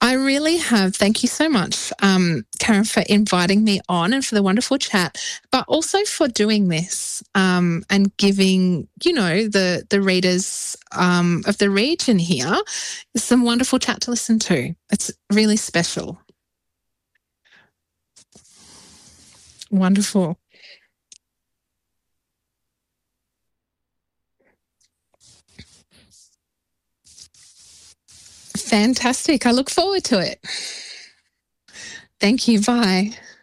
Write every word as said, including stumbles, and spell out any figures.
I really have. Thank you so much, um, Karen, for inviting me on and for the wonderful chat, but also for doing this um, and giving, you know, the the readers um, of the region here some wonderful chat to listen to. It's really special. Wonderful. Fantastic. I look forward to it. Thank you. Bye.